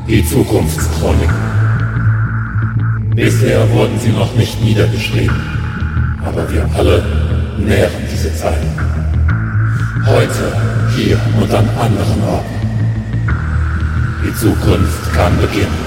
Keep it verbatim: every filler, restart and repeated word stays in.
Die Zukunftschronik. Bisher wurden sie noch nicht niedergeschrieben, aber wir alle nähren diese Zeilen. Heute, hier und an anderen Orten. Die Zukunft kann beginnen.